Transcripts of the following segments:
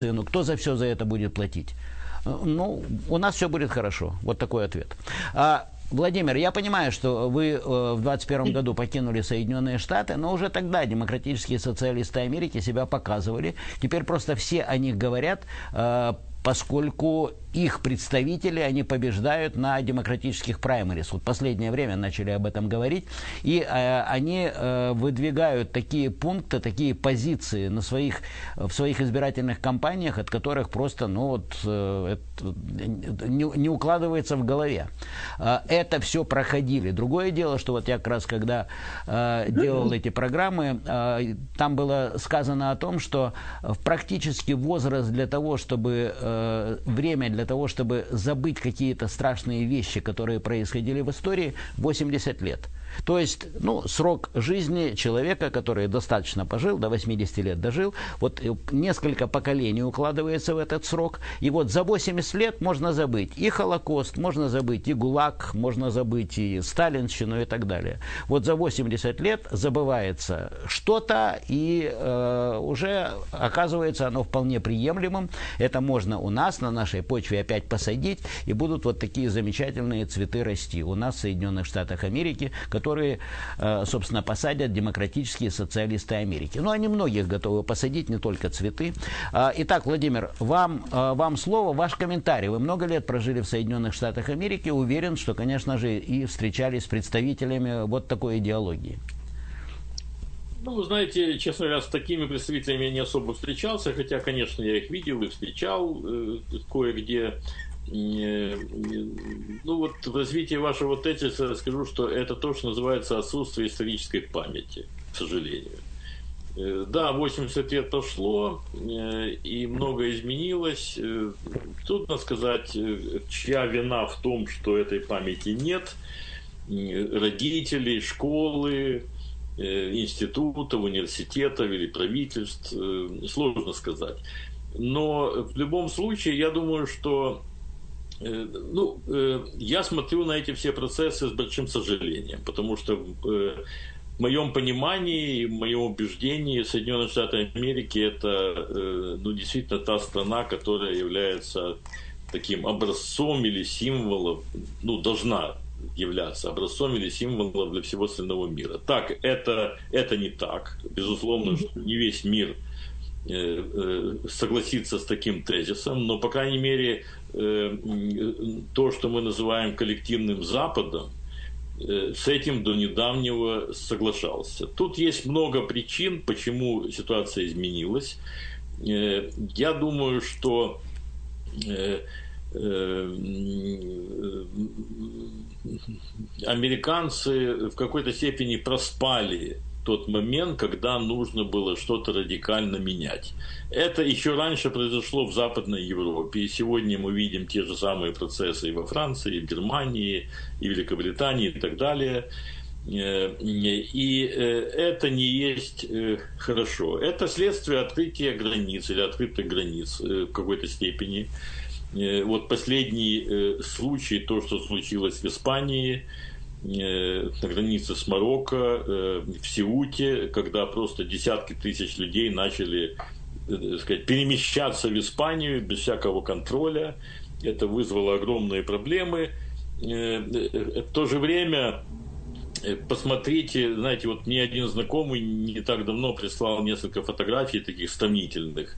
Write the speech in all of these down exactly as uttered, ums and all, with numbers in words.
Ну, кто за все за это будет платить? Ну, у нас все будет хорошо. Вот такой ответ. А, Владимир, я понимаю, что вы э, в двадцать первом году покинули Соединенные Штаты, но уже тогда демократические социалисты Америки себя показывали. Теперь просто все о них говорят, э, поскольку их представители, они побеждают на демократических праймерис. Вот последнее время начали об этом говорить. И э, они э, выдвигают такие пункты, такие позиции на своих, в своих избирательных кампаниях, от которых просто ну, вот, э, это не, не укладывается в голове. Э, это все проходили. Другое дело, что вот я как раз когда э, делал эти программы, э, там было сказано о том, что практически возраст для того, чтобы э, время для для того, чтобы забыть какие-то страшные вещи, которые происходили в истории, восемьдесят лет. То есть, ну, срок жизни человека, который достаточно пожил, до восьмидесяти лет дожил, вот несколько поколений укладывается в этот срок, и вот за восемьдесят лет можно забыть и Холокост, можно забыть и ГУЛАГ, можно забыть и сталинщину и так далее. Вот за восемьдесят лет забывается что-то, и э, уже оказывается оно вполне приемлемым. Это можно у нас на нашей почве опять посадить, и будут вот такие замечательные цветы расти у нас в Соединенных Штатах Америки, которые, собственно, посадят демократические социалисты Америки. Но они многих готовы посадить, не только цветы. Итак, Владимир, вам, вам слово, ваш комментарий. Вы много лет прожили в Соединенных Штатах Америки. Уверен, что, конечно же, и встречались с представителями вот такой идеологии. Ну, вы знаете, честно говоря, с такими представителями я не особо встречался, хотя, конечно, я их видел и встречал э, кое-где. Ну вот в развитии вашего тезиса скажу, что это то, что называется отсутствие исторической памяти, к сожалению. Да, восемьдесят лет прошло, и многое изменилось. Трудно сказать, чья вина в том, что этой памяти нет. Родителей, школы, институтов, университетов или правительств. Сложно сказать. Но в любом случае, я думаю, что ну, я смотрю на эти все процессы с большим сожалением, потому что в моем понимании, в моем убеждении Соединенные Штаты Америки это ну, действительно та страна, которая является таким образцом или символом, ну, должна являться образцом или символом для всего остального мира. Так, это, это не так. Безусловно, что не весь мир согласиться с таким тезисом, но, по крайней мере, то, что мы называем коллективным Западом, с этим до недавнего соглашался. Тут есть много причин, почему ситуация изменилась. Я думаю, что американцы в какой-то степени проспали тот момент, когда нужно было что-то радикально менять. Это еще раньше произошло в Западной Европе, и сегодня мы видим те же самые процессы и во Франции, и в Германии, и в Великобритании, и так далее. И это не есть хорошо. Это следствие открытия границ или открытых границ в какой-то степени. Вот последний случай, то, что случилось в Испании, на границе с Марокко, в Сеуте, когда просто десятки тысяч людей начали, так сказать, перемещаться в Испанию без всякого контроля. Это вызвало огромные проблемы. В то же время, посмотрите, знаете, вот мне один знакомый не так давно прислал несколько фотографий таких сомнительных.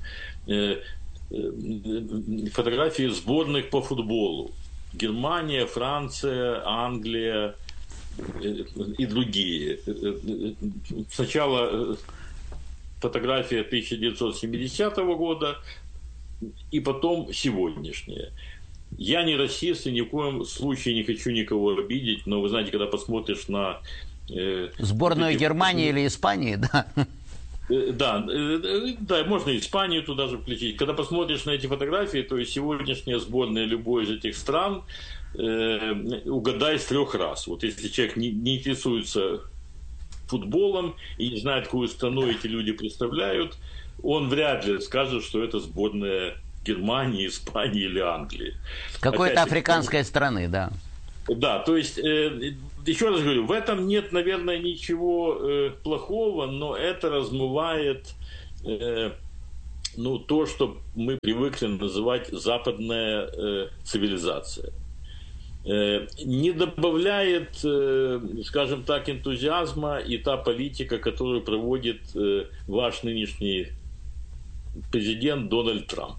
Фотографии сборных по футболу. Германия, Франция, Англия и другие. Сначала фотография тысяча девятьсот семидесятого года, и потом сегодняшняя. Я не расист и ни в коем случае не хочу никого обидеть, но вы знаете, когда посмотришь на... Э, Сборную эти... Германии или Испании, да? Да, да, можно Испанию туда же включить. Когда посмотришь на эти фотографии, то есть сегодняшняя сборная любой из этих стран, э, угадай с трех раз. Вот если человек не, не интересуется футболом и не знает, какую страну эти люди представляют, он вряд ли скажет, что это сборная Германии, Испании или Англии. Какой-то Опять, африканской страны, да. Да, то есть, э, еще раз говорю, в этом нет, наверное, ничего э, плохого, но это размывает э, ну, то, что мы привыкли называть западная э, цивилизация. Э, не добавляет, э, скажем так, энтузиазма и та политика, которую проводит э, ваш нынешний президент Дональд Трамп.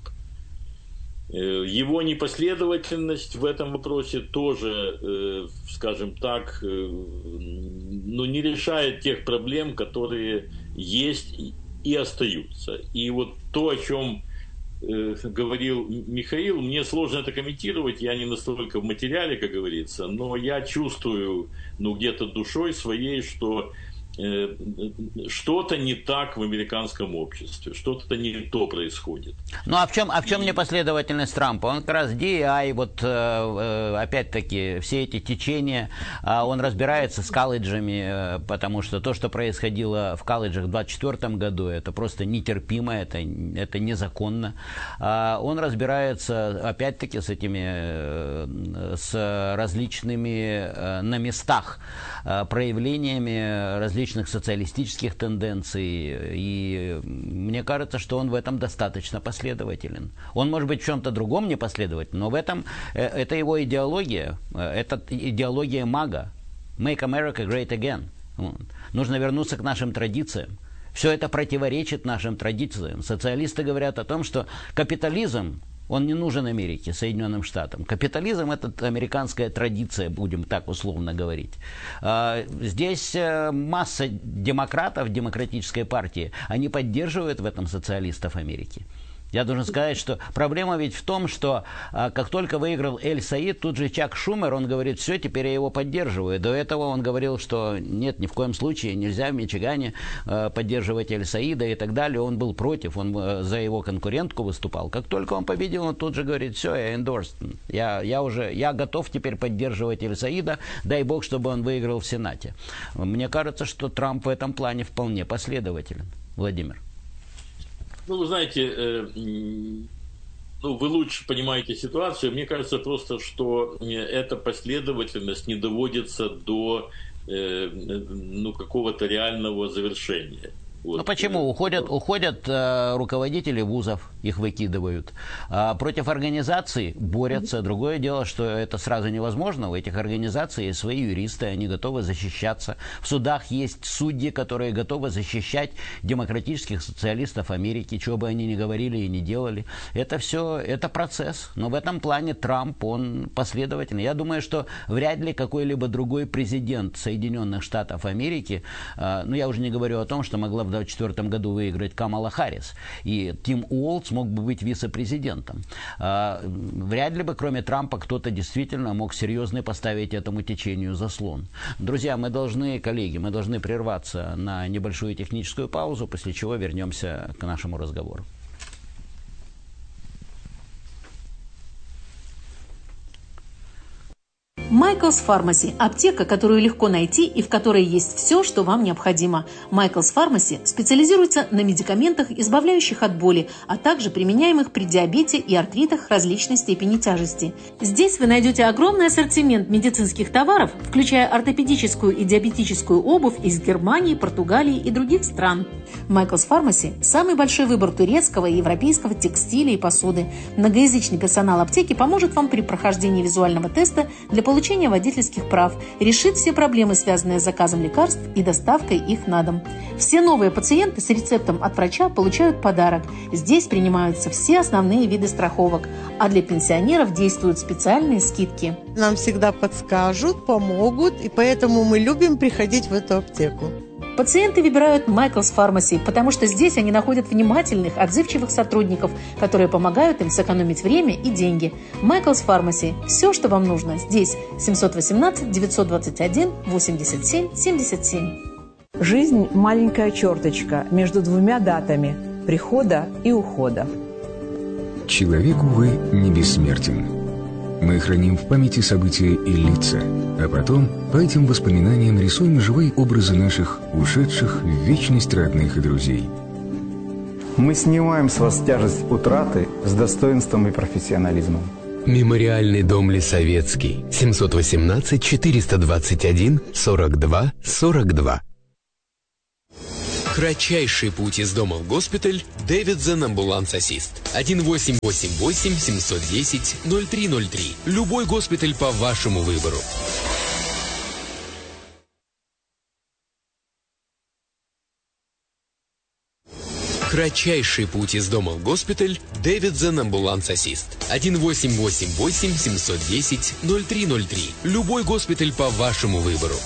Э, его непоследовательность в этом вопросе тоже, э, скажем так, э, ну, не решает тех проблем, которые есть и остаются. И вот то, о чем э, говорил Михаил, мне сложно это комментировать, я не настолько в материале, как говорится, но я чувствую, ну, где-то душой своей, что э, что-то не так в американском обществе, что-то не то происходит. Ну а в чем, а в чем непоследовательность Трампа? Он как раз ди и ай, вот э, опять-таки все эти течения, э, он разбирается с колледжами, э, потому что то, что происходило в колледжах в двадцать четвёртом году, это просто нетерпимо, это, это незаконно. Э, он разбирается опять-таки с этими, э, с различными э, на местах э, проявлениями различных социалистических тенденций, и мне кажется, что он в этом достаточно последователен. Он может быть в чем-то другом непоследователен, но в этом э, это его идеология, это идеология мага. Make America Great Again. Вот. Нужно вернуться к нашим традициям. Все это противоречит нашим традициям. Социалисты говорят о том, что капитализм, он не нужен Америке, Соединенным Штатам. Капитализм – это американская традиция, будем так условно говорить. Здесь масса демократов, демократической партии, они поддерживают в этом социалистов Америки. Я должен сказать, что проблема ведь в том, что а, как только выиграл Эль-Саид, тут же Чак Шумер, он говорит, все, теперь я его поддерживаю. До этого он говорил, что нет, ни в коем случае нельзя в Мичигане а, поддерживать Эль-Саида и так далее. Он был против, он а, за его конкурентку выступал. Как только он победил, он тут же говорит, все, я endorsed. Я, я уже, я готов теперь поддерживать Эль-Саида, дай бог, чтобы он выиграл в Сенате. Мне кажется, что Трамп в этом плане вполне последователен. Владимир. Ну, вы знаете, э, ну, вы лучше понимаете ситуацию. Мне кажется просто, что эта последовательность не доводится до э, ну, какого-то реального завершения. Вот. Ну почему? Уходят, уходят э, руководители вузов, их выкидывают. А против организаций борются. Другое дело, что это сразу невозможно. У этих организаций есть свои юристы, они готовы защищаться. В судах есть судьи, которые готовы защищать демократических социалистов Америки, чего бы они ни говорили и ни делали. Это все, это процесс. Но в этом плане Трамп, он последовательный. Я думаю, что вряд ли какой-либо другой президент Соединенных Штатов Америки, э, ну я уже не говорю о том, что могла в две тысячи двадцать четвёртом году выиграть Камала Харрис, и Тим Уолтс мог бы быть вице-президентом. А, вряд ли бы, кроме Трампа, кто-то действительно мог серьезно поставить этому течению заслон. Друзья, мы должны, коллеги, мы должны прерваться на небольшую техническую паузу, после чего вернемся к нашему разговору. Michael's Pharmacy – аптека, которую легко найти и в которой есть все, что вам необходимо. Michael's Pharmacy специализируется на медикаментах, избавляющих от боли, а также применяемых при диабете и артритах различной степени тяжести. Здесь вы найдете огромный ассортимент медицинских товаров, включая ортопедическую и диабетическую обувь из Германии, Португалии и других стран. Michael's Pharmacy – самый большой выбор турецкого и европейского текстиля и посуды. Многоязычный персонал аптеки поможет вам при прохождении визуального теста для получения водительских прав, решит все проблемы, связанные с заказом лекарств и доставкой их на дом. Все новые пациенты с рецептом от врача получают подарок. Здесь принимаются все основные виды страховок, а для пенсионеров действуют специальные скидки. Нам всегда подскажут, помогут, и поэтому мы любим приходить в эту аптеку. Пациенты выбирают Michael's Pharmacy, потому что здесь они находят внимательных, отзывчивых сотрудников, которые помогают им сэкономить время и деньги. Michael's Pharmacy. Все, что вам нужно, здесь. семьсот восемнадцать девятьсот двадцать один восемьдесят семь семьдесят семь. Жизнь – маленькая черточка между двумя датами – прихода и ухода. Человек, увы, не бессмертен. Мы храним в памяти события и лица, а потом по этим воспоминаниям рисуем живые образы наших ушедших в вечность родных и друзей. Мы снимаем с вас тяжесть утраты с достоинством и профессионализмом. Мемориальный дом Лисовецкий. семьсот восемнадцать четыреста двадцать один сорок два сорок два. Кратчайший путь из дома в госпиталь. Davidson Ambulance Assist. один восемь восемь восемь семь один ноль ноль три ноль три. Любой госпиталь по вашему выбору. Кратчайший путь из дома в госпиталь. Davidson Ambulance Assist. один восемь восемь восемь семь один ноль ноль три ноль три. Любой госпиталь по вашему выбору.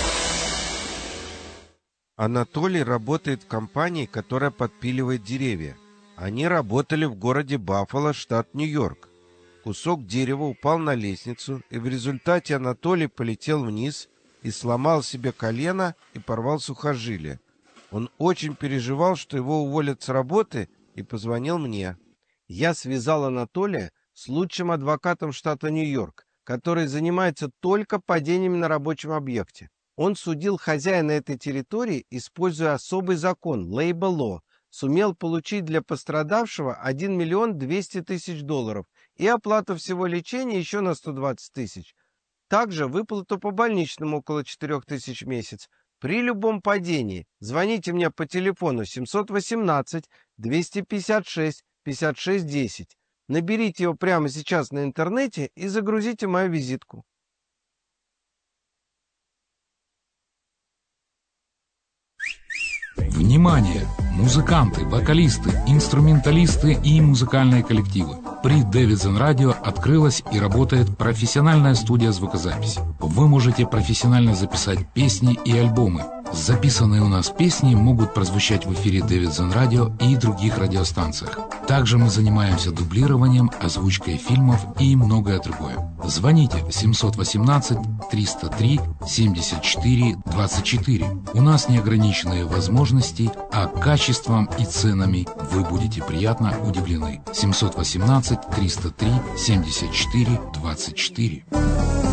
Анатолий работает в компании, которая подпиливает деревья. Они работали в городе Баффало, штат Нью-Йорк. Кусок дерева упал на лестницу, и в результате Анатолий полетел вниз и сломал себе колено и порвал сухожилие. Он очень переживал, что его уволят с работы, и позвонил мне. Я связал Анатолия с лучшим адвокатом штата Нью-Йорк, который занимается только падениями на рабочем объекте. Он судил хозяина этой территории, используя особый закон Labor Law, сумел получить для пострадавшего один миллион двести тысяч долларов и оплату всего лечения еще на сто двадцать тысяч. Также выплату по больничному около четырех тысяч в месяц. При любом падении звоните мне по телефону семь один восемь двести пятьдесят шесть пятьдесят шесть десять. Наберите его прямо сейчас на интернете и загрузите мою визитку. Внимание! Музыканты, вокалисты, инструменталисты и музыкальные коллективы. При Davidson Radio открылась и работает профессиональная студия звукозаписи. Вы можете профессионально записать песни и альбомы. Записанные у нас песни могут прозвучать в эфире Davidson Radio и других радиостанциях. Также мы занимаемся дублированием, озвучкой фильмов и многое другое. Звоните семь один восемь триста три семьдесят четыре двадцать четыре. У нас неограниченные возможности, а качеством и ценами вы будете приятно удивлены. семь один восемь триста три семьдесят четыре двадцать четыре.